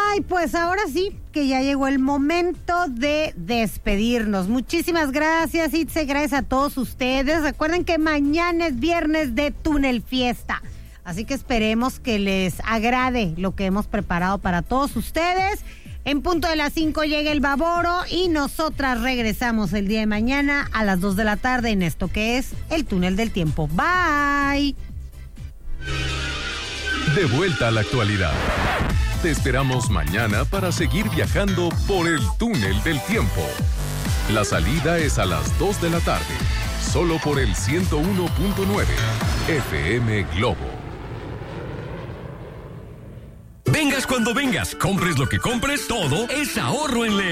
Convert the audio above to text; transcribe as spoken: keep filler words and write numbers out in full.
Ay, pues ahora sí, que ya llegó el momento de despedirnos. Muchísimas gracias, Itze, gracias a todos ustedes. Recuerden que mañana es viernes de Túnel Fiesta, así que esperemos que les agrade lo que hemos preparado para todos ustedes. En punto de las cinco llega el Baboro y nosotras regresamos el día de mañana a las dos de la tarde en esto que es el Túnel del Tiempo. Bye. De vuelta a la actualidad. Te esperamos mañana para seguir viajando por el Túnel del Tiempo. La salida es a las dos de la tarde, solo por el ciento uno punto nueve F M Globo. Vengas cuando vengas, compres lo que compres, todo es ahorro en León.